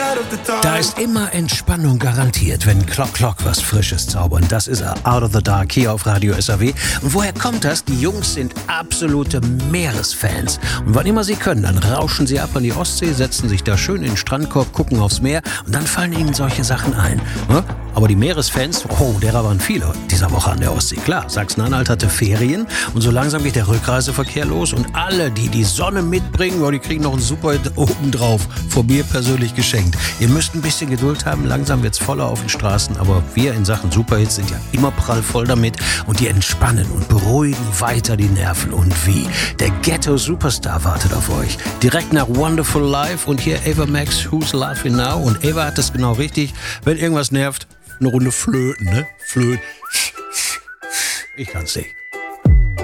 Da ist immer Entspannung garantiert, wenn Clock was Frisches zaubern. Das ist Out of the Dark hier auf Radio SAW. Und woher kommt das? Die Jungs sind absolute Meeresfans. Und wann immer sie können, dann rauschen sie ab an die Ostsee, setzen sich da schön in den Strandkorb, gucken aufs Meer und dann fallen ihnen solche Sachen ein. Aber die Meeresfans, derer waren viele dieser Woche an der Ostsee. Klar, Sachsen-Anhalt hatte Ferien und so langsam geht der Rückreiseverkehr los und alle, die die Sonne mitbringen, die kriegen noch einen super obendrauf, von mir persönlich geschenkt. Ihr müsst ein bisschen Geduld haben, langsam wird's voller auf den Straßen, aber wir in Sachen Superhits sind ja immer prallvoll damit und die entspannen und beruhigen weiter die Nerven. Und wie? Der Ghetto-Superstar wartet auf euch. Direkt nach Wonderful Life und hier Ava Max, Who's Laughing Now? Und Ava hat das genau richtig. Wenn irgendwas nervt, eine Runde flöten, ne? Flöten. Ich kann's nicht.